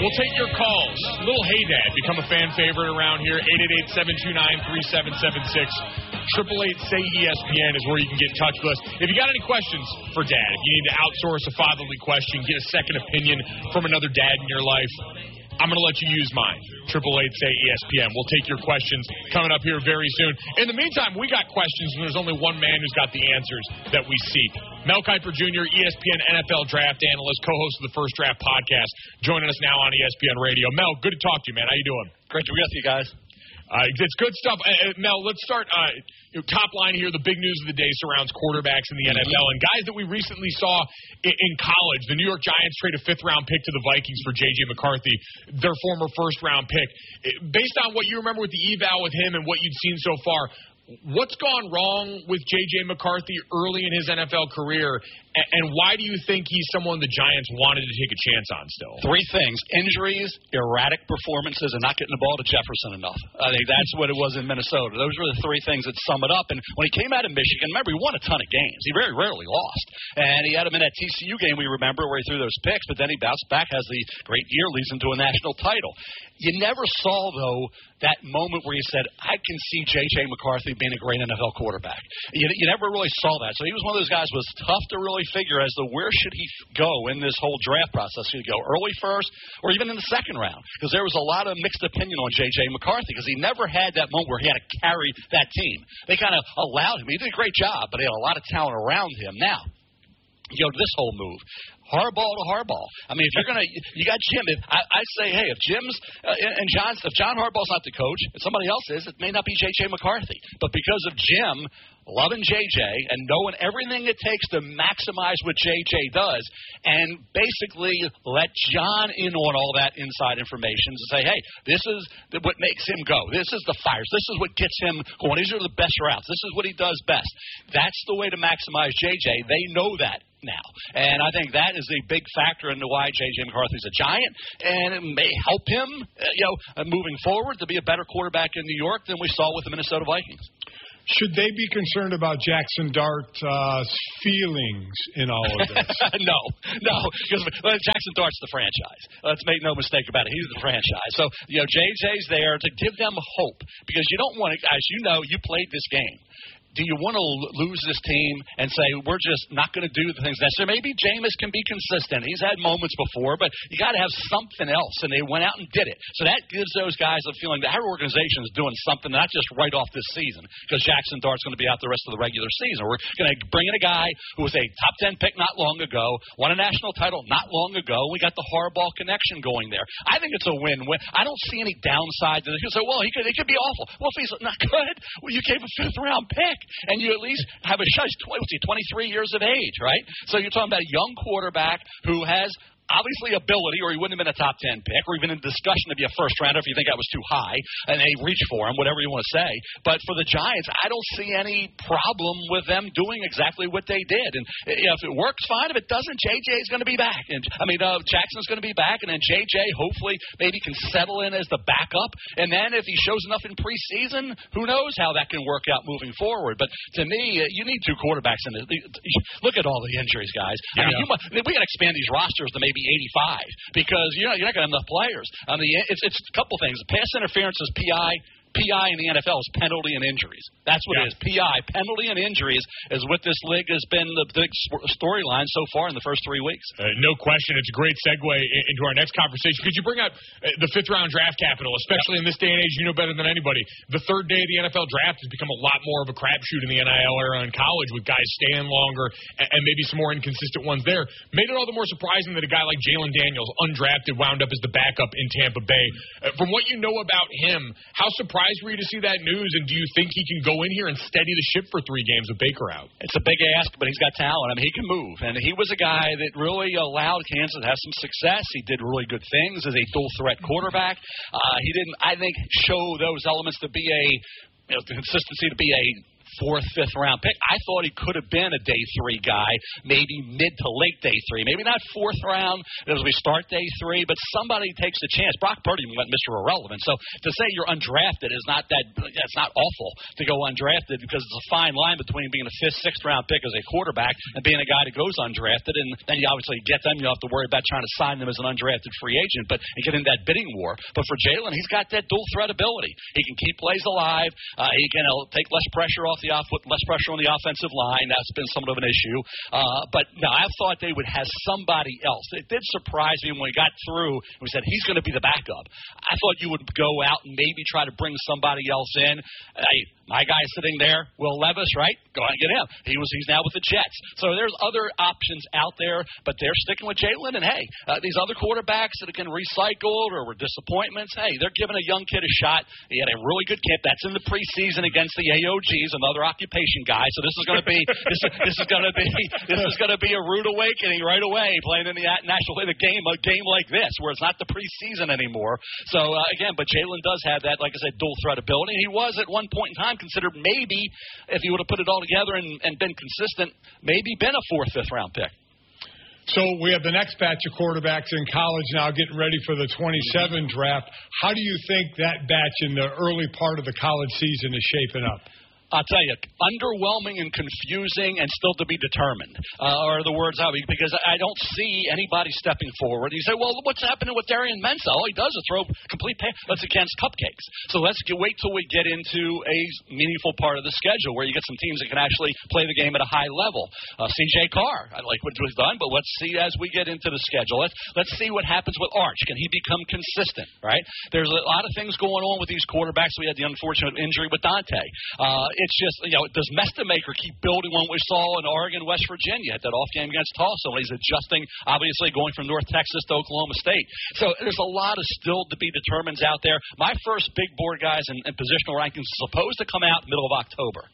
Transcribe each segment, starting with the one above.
We'll take your calls. Little Hey Dad, become a fan favorite around here. 888-729-3776. 888-SAY-ESPN is where you can get in touch with us. If you got any questions for Dad, if you need to outsource a fatherly question, get a second opinion from another dad in your life, I'm going to let you use mine. 888-SAY-ESPN. We'll take your questions coming up here very soon. In the meantime, we got questions, and there's only one man who's got the answers that we seek. Mel Kiper Jr., ESPN NFL draft analyst, co-host of the First Draft podcast, joining us now on ESPN Radio. Mel, good to talk to you, man. How you doing? Great to be with you guys. It's good stuff. Mel, let's start top line here. The big news of the day surrounds quarterbacks in the NFL and guys that we recently saw in college. The New York Giants trade a fifth-round pick to the Vikings for J.J. McCarthy, their former first-round pick. Based on what you remember with the eval with him and what you've seen so far, what's gone wrong with J.J. McCarthy early in his NFL career, and why do you think he's someone the Giants wanted to take a chance on still? Three things: injuries, erratic performances, and not getting the ball to Jefferson enough. I think that's what it was in Minnesota. Those were the three things that sum it up. And when he came out of Michigan, remember, he won a ton of games. He very rarely lost. And he had him in that TCU game, we remember, where he threw those picks, but then he bounced back, has the great year, leads him to a national title. You never saw, though, that moment where you said, I can see J.J. McCarthy being a great NFL quarterback. You never really saw that. So he was one of those guys who was tough to really figure as to where should he go in this whole draft process. Should he go early first or even in the second round? Because there was a lot of mixed opinion on J.J. McCarthy because he never had that moment where he had to carry that team. They kind of allowed him. He did a great job, but he had a lot of talent around him. Now, this whole move. Harbaugh to Harbaugh. I mean, if you're gonna, you got Jim. I say, hey, if Jim's and John's, if John Harbaugh's not the coach, if somebody else is, it may not be J.J. McCarthy. But because of Jim loving J.J. and knowing everything it takes to maximize what J.J. does, and basically let John in on all that inside information to say, hey, this is what makes him go. This is the fires. This is what gets him going. These are the best routes. This is what he does best. That's the way to maximize J.J. They know that now. And I think that is a big factor into why J.J. McCarthy's a Giant, and it may help him, moving forward to be a better quarterback in New York than we saw with the Minnesota Vikings. Should they be concerned about Jackson Dart's feelings in all of this? No, because Jackson Dart's the franchise. Let's make no mistake about it. He's the franchise. So, JJ's there to give them hope because you don't want to, as you know, you played this game. Do you want to lose this team and say, we're just not going to do the things necessary? Maybe Jameis can be consistent. He's had moments before, but you got to have something else, and they went out and did it. So that gives those guys a feeling that our organization is doing something, not just right off this season, because Jackson Dart's going to be out the rest of the regular season. We're going to bring in a guy who was a top 10 pick not long ago, won a national title not long ago. We got the Harbaugh connection going there. I think it's a win-win. I don't see any downside to this. You say, well, he could be awful. Well, if he's not good, well, you gave a fifth-round pick. And you at least have a shot. He's 23 years of age, right? So you're talking about a young quarterback who has obviously ability, or he wouldn't have been a top 10 pick, or even in discussion to be a first rounder if you think that was too high, and they reach for him, whatever you want to say. But for the Giants, I don't see any problem with them doing exactly what they did. And if it works, fine. If it doesn't, JJ's going to be back. Jackson's going to be back, and then JJ hopefully maybe can settle in as the backup. And then if he shows enough in preseason, who knows how that can work out moving forward. But to me, you need two quarterbacks in this. Look at all the injuries, guys. Yeah. I mean, we got to expand these rosters to maybe 85 because you're not going to have enough players. It's a couple things. Pass interference is PI in the NFL is penalty and injuries. That's what it is. PI, penalty and injuries, is what this league has been the big storyline so far in the first 3 weeks. No question. It's a great segue into our next conversation. Could you bring up the fifth-round draft capital, especially in this day and age? You know better than anybody. The third day of the NFL draft has become a lot more of a crapshoot in the NIL era in college with guys staying longer and maybe some more inconsistent ones there. Made it all the more surprising that a guy like Jalen Daniels, undrafted, wound up as the backup in Tampa Bay. From what you know about him, how surprised were you to see that news, and do you think he can go in here and steady the ship for 3 games with Baker out? It's a big ask, but he's got talent. I mean, he can move, and he was a guy that really allowed Kansas to have some success. He did really good things as a dual-threat quarterback. He didn't, I think, show those elements to be the consistency to be a 4th, 5th round pick. I thought he could have been a day 3 guy, maybe mid to late day 3, maybe not 4th round as we start day 3, but somebody takes a chance. Brock Purdy went Mr. Irrelevant. So to say you're undrafted is not that's not awful to go undrafted, because it's a fine line between being a 5th, 6th round pick as a quarterback and being a guy that goes undrafted. And then you obviously get them. You don't have to worry about trying to sign them as an undrafted free agent, but you get in that bidding war. But for Jalen, he's got that dual threat ability. He can keep plays alive. He can take less pressure on the offensive line. That's been somewhat of an issue. But no, I thought they would have somebody else. It did surprise me when we got through and we said he's going to be the backup. I thought you would go out and maybe try to bring somebody else in. My guy's sitting there, Will Levis, right? Go ahead and get him. He's now with the Jets. So there's other options out there, but they're sticking with Jalen. And, hey, these other quarterbacks that have been recycled or were disappointments, hey, they're giving a young kid a shot. He had a really good camp. That's in the preseason against the AOGs, another occupation guy. So this is going to be this is going to be a rude awakening right away, playing in the national a game like this where it's not the preseason anymore. So again, but Jalen does have that, like I said, dual threat ability. He was at one point in time considered maybe, if he would have put it all together and been consistent, maybe been a 4th, 5th round pick. So we have the next batch of quarterbacks in college now getting ready for the 27 draft. How do you think that batch in the early part of the college season is shaping up? I'll tell you, underwhelming and confusing and still to be determined are the words out, because I don't see anybody stepping forward. You say, well, what's happening with Darian Mensah? All he does is throw complete that's against cupcakes. So let's wait till we get into a meaningful part of the schedule where you get some teams that can actually play the game at a high level. C.J. Carr, I like what was done, but let's see as we get into the schedule. Let's see what happens with Arch. Can he become consistent, right? There's a lot of things going on with these quarterbacks. We had the unfortunate injury with Dante. It's just, does Mestamaker keep building on what we saw in Oregon, West Virginia at that off game against Tulsa when he's adjusting, obviously going from North Texas to Oklahoma State? So there's a lot of still to be determined out there. My first big board guys in positional rankings is supposed to come out middle of October.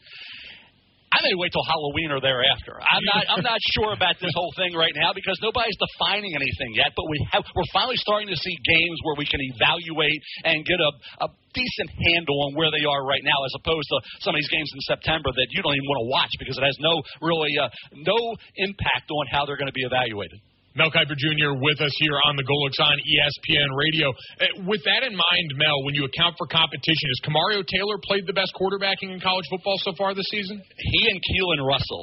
I may wait till Halloween or thereafter. I'm not sure about this whole thing right now because nobody's defining anything yet. But we're finally starting to see games where we can evaluate and get a decent handle on where they are right now, as opposed to some of these games in September that you don't even want to watch because it has no impact on how they're going to be evaluated. Mel Kiper Jr. with us here on the Golix on ESPN Radio. With that in mind, Mel, when you account for competition, has Kamario Taylor played the best quarterbacking in college football so far this season? He and Keelan Russell.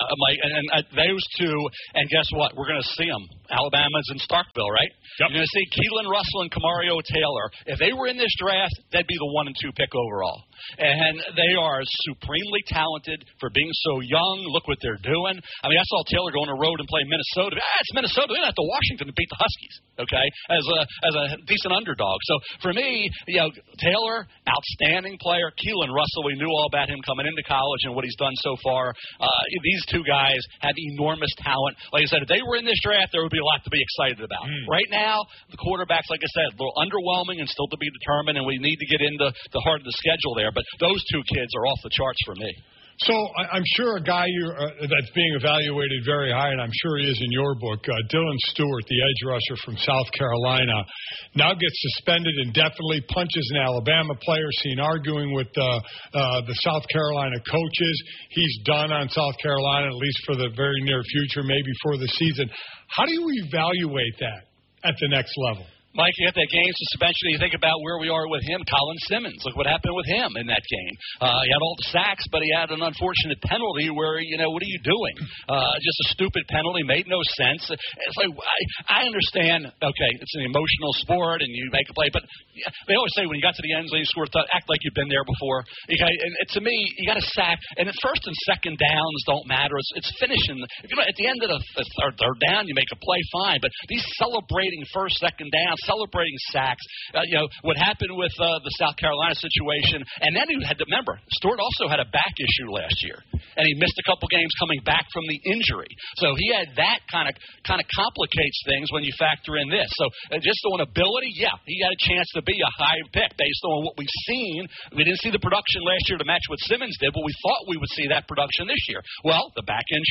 Those two, and guess what? We're going to see them. Alabama's in Starkville, right? Yep. You're going to see Keelan Russell and Kamario Taylor. If they were in this draft, they'd be the 1 and 2 pick overall. And they are supremely talented for being so young. Look what they're doing. I mean, I saw Taylor go on the road and play Minnesota. It's Minnesota. They didn't have to Washington to beat the Huskies, okay, as a decent underdog. So for me, Taylor, outstanding player. Keelan Russell, we knew all about him coming into college and what he's done so far. These two guys have enormous talent. Like I said, if they were in this draft, there would be a lot to be excited about. Right now, the quarterbacks, like I said, a little underwhelming and still to be determined, and we need to get into the heart of the schedule there. But those two kids are off the charts for me. So I'm sure a guy that's being evaluated very high, and I'm sure he is in your book, Dylan Stewart, the edge rusher from South Carolina, now gets suspended indefinitely, punches an Alabama player, seen arguing with the South Carolina coaches. He's done on South Carolina, at least for the very near future, maybe for the season. How do you evaluate that at the next level? Mike, you got that game suspension. You think about where we are with him, Colin Simmons. Look what happened with him in that game. He had all the sacks, but he had an unfortunate penalty where, what are you doing? Just a stupid penalty, made no sense. It's like, I understand, okay, it's an emotional sport and you make a play, but they always say when you got to the end zone, you score, act like you've been there before. Okay, and to me, you got to sack, and at first and second downs don't matter. It's finishing. If at the end of the third down, you make a play, fine, but these celebrating first, second down, celebrating sacks, what happened with the South Carolina situation, and then you had to remember, Stewart also had a back issue last year, and he missed a couple games coming back from the injury. So he had that kind of complicates things when you factor in this. So just on ability, yeah, he had a chance to be a high pick based on what we've seen. We didn't see the production last year to match what Simmons did, but we thought we would see that production this year. Well, the back injury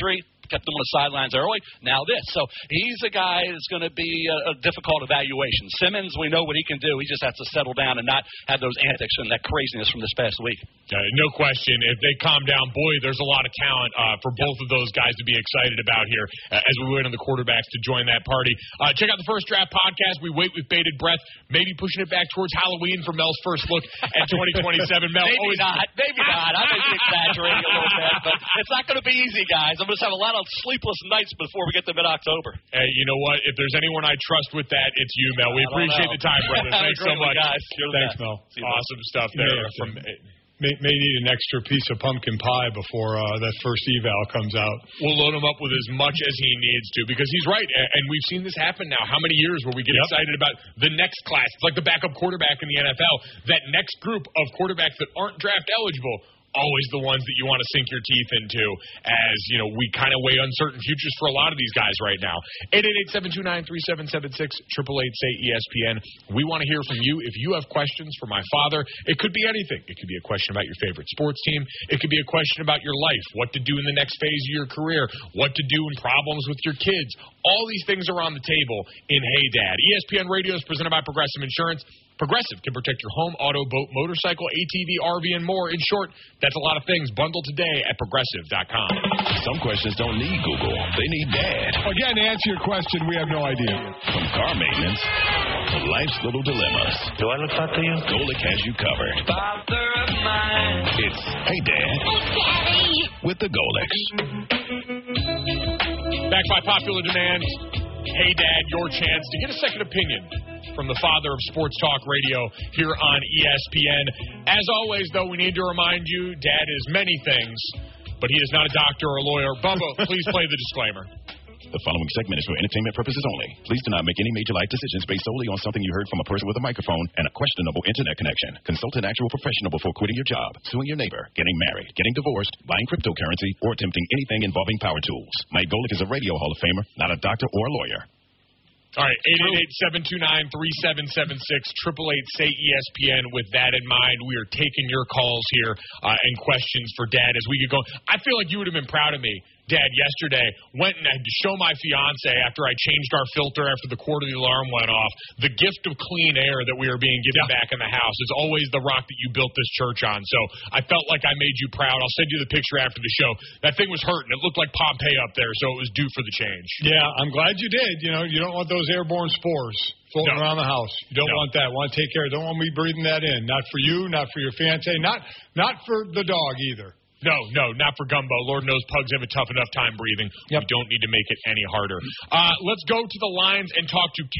kept him on the sidelines early. Now this. So he's a guy that's going to be a difficult evaluation. Simmons, we know what he can do. He just has to settle down and not have those antics and that craziness from this past week. No question. If they calm down, boy, there's a lot of talent for both of those guys to be excited about here as we wait on the quarterbacks to join that party. Check out the First Draft podcast. We wait with bated breath, maybe pushing it back towards Halloween for Mel's first look at 2027. Mel, Maybe not. I may be exaggerating a little bit, but it's not going to be easy, guys. I'm going to have a lot of sleepless nights before we get to mid-October. Hey, you know what? If there's anyone I trust with that, it's you, Mel. We appreciate the time, brother. Thanks so much. Guys. Thanks, Mel. Awesome stuff there. May need an extra piece of pumpkin pie before that first eval comes out. We'll load him up with as much as he needs to because he's right, and we've seen this happen now. How many years where we get excited about the next class? It's like the backup quarterback in the NFL. That next group of quarterbacks that aren't draft eligible, always the ones that you want to sink your teeth into as, you know, we kind of weigh uncertain futures for a lot of these guys right now. 888-729-3776, 888-SAY-ESPN. We want to hear from you. If you have questions for my father, it could be anything. It could be a question about your favorite sports team. It could be a question about your life, what to do in the next phase of your career, what to do in problems with your kids. All these things are on the table in Hey Dad. ESPN Radio is presented by Progressive Insurance. Progressive can protect your home, auto, boat, motorcycle, ATV, RV, and more. In short, that's a lot of things. Bundle today at Progressive.com. Some questions don't need Google. They need Dad. Again, to answer your question, we have no idea. From car maintenance to life's little dilemmas. Do I look hot to you? Golic has you covered. Father of mine. It's Hey Dad. Hey, Daddy. With the Golics. Back by popular demand. Hey Dad, your chance to get a second opinion from the father of sports talk radio here on ESPN. As always, though, we need to remind you, Dad is many things, but he is not a doctor or a lawyer. Bubba, please play the disclaimer. The following segment is for entertainment purposes only. Please do not make any major life decisions based solely on something you heard from a person with a microphone and a questionable internet connection. Consult an actual professional before quitting your job, suing your neighbor, getting married, getting divorced, buying cryptocurrency, or attempting anything involving power tools. Mike Golic is a radio Hall of Famer, not a doctor or a lawyer. All right, 888-729-3776, 888-SAY-ESPN. With that in mind, we are taking your calls here and questions for Dad as we get going. I feel like you would have been proud of me, Dad, yesterday. Went and I had to show my fiance after I changed our filter after the quarterly alarm went off, the gift of clean air that we are being given back in the house is always the rock that you built this church on. So I felt like I made you proud. I'll send you the picture after the show. That thing was hurting. It looked like Pompeii up there, so it was due for the change. Yeah, I'm glad you did. You know, you don't want those airborne spores floating around the house. You don't want that. Want to take care. Don't want me breathing that in. Not for you, not for your fiance, not for the dog either. No, not for Gumbo. Lord knows pugs have a tough enough time breathing. We don't need to make it any harder. Let's go to the lines and talk to